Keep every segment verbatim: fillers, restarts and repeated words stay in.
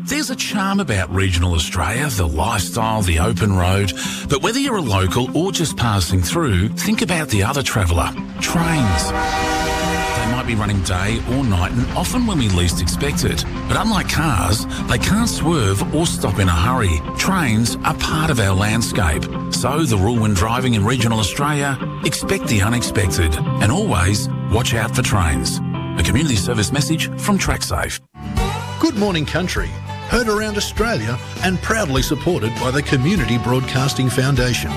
There's a charm about regional Australia, the lifestyle, the open road. But whether you're a local or just passing through, think about the other traveller, trains. They might be running day or night and often when we least expect it. But unlike cars, they can't swerve or stop in a hurry. Trains are part of our landscape. So the rule when driving in regional Australia, expect the unexpected and always watch out for trains. A community service message from TrackSafe. Good morning, country. Heard around Australia and proudly supported by the Community Broadcasting Foundation.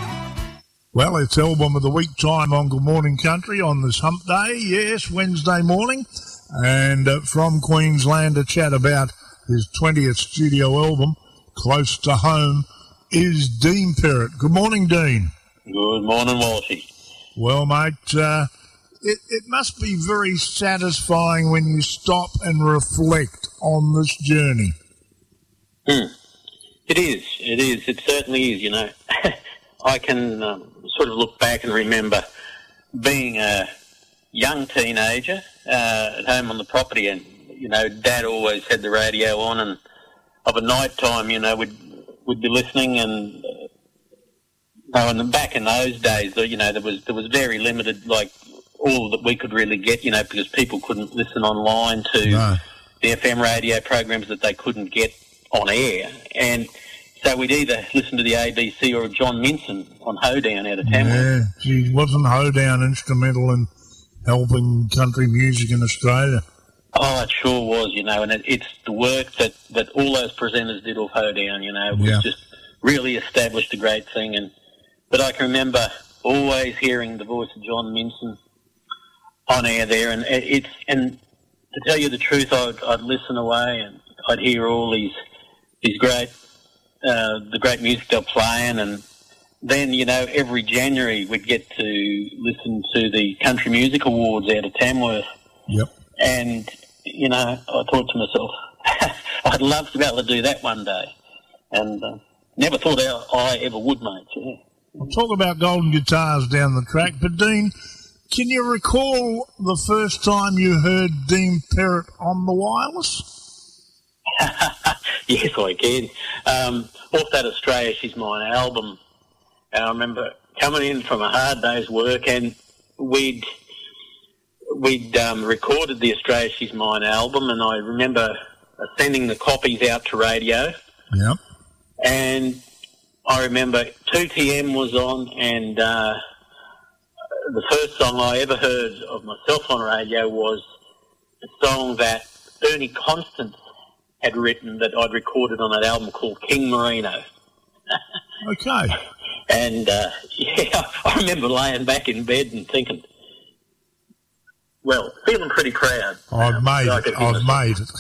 Well, it's Album of the Week time on Good Morning Country on this hump day. Yes, Wednesday morning. And uh, from Queensland to chat about his twentieth studio album, Close to Home, is Dean Perrott. Good morning, Dean. Good morning, Walshy. Well, mate, uh, it, it must be very satisfying when you stop and reflect on this journey. Hmm. It is. It is. It certainly is, you know. I can um, sort of look back and remember being a young teenager uh, at home on the property, and, you know, Dad always had the radio on, and of a night time, you know, we'd, we'd be listening, and, uh, you know, and back in those days, you know, there was there was very limited, like, all that we could really get, you know, because people couldn't listen online to No. the F M radio programs that they couldn't get on air. And so we'd either listen to the A B C or John Minson on Hoedown out of Tamworth. Yeah, gee, wasn't Hoedown instrumental in helping country music in Australia? Oh, it sure was, you know, and it, it's the work that, that all those presenters did off Hoedown, you know, was Yeah. just really established a great thing. And but I can remember always hearing the voice of John Minson on air there, and it, it's and to tell you the truth, I'd, I'd listen away and I'd hear all these these great uh, the great music they're playing, and then, you know, every January we'd get to listen to the Country Music Awards out of Tamworth. Yep. And, you know, I thought to myself, I'd love to be able to do that one day. And uh, never thought I, I ever would, mate. Yeah. We'll talk about golden guitars down the track, but Dean, can you recall the first time you heard Dean Perrott on the wireless? Yes, I can. Um, off that Australia She's Mine album, and I remember coming in from a hard day's work, and we'd we'd um, recorded the Australia She's Mine album, and I remember sending the copies out to radio. Yep. And I remember two T M was on, and uh, the first song I ever heard of myself on radio was a song that Ernie Constance had written that I'd recorded on that album called King Marino. Okay. And, uh, yeah, I remember laying back in bed and thinking, well, feeling pretty proud. I've um, made I it. could I've hear made it.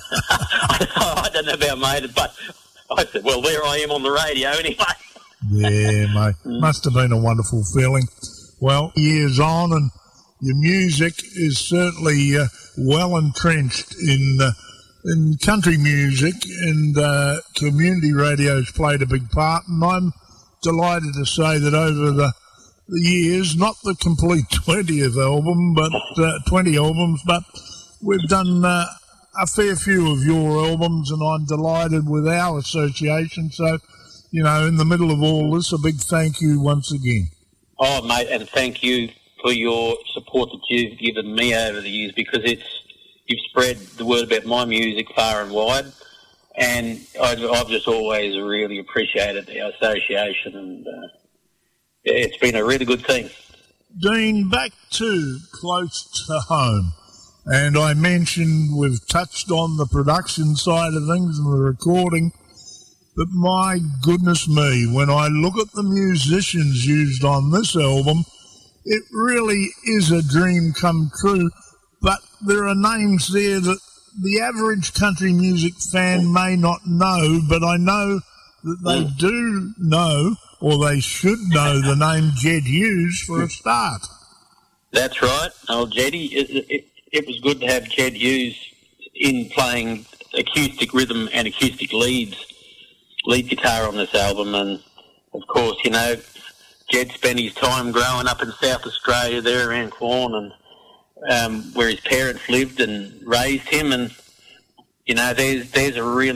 I don't know about made it, but I said, well, there I am on the radio anyway. Yeah, mate. Must have been a wonderful feeling. Well, years on, and your music is certainly uh, well entrenched in uh, in country music, and uh, community radio's played a big part. And I'm delighted to say that over the, the years, not the complete twentieth album, but uh, twenty albums, but we've done uh, a fair few of your albums, and I'm delighted with our association. So, you know, in the middle of all this, a big thank you once again. Oh, mate, and thank you for your support that you've given me over the years, because it's you've spread the word about my music far and wide, and I've, I've just always really appreciated our association, and uh, it's been a really good thing. Dean, back to Close to Home. And I mentioned we've touched on the production side of things and the recording, but my goodness me, when I look at the musicians used on this album, it really is a dream come true. But there are names there that the average country music fan may not know, but I know that they do know, or they should know, the name Jed Hughes for a start. That's right. Oh, Jeddy, it, it, it was good to have Jed Hughes in playing acoustic rhythm and acoustic leads, lead guitar on this album. And, of course, you know, Jed spent his time growing up in South Australia there around Quorn, and um, where his parents lived and raised him. And, you know, there's there's a really